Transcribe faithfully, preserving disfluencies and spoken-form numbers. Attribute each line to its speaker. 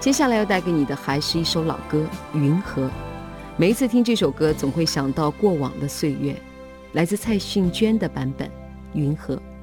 Speaker 1: 接下来要带给你的还是一首老歌《云河》。每一次听这首歌总会想到过往的岁月，来自蔡幸娟的版本《云河》。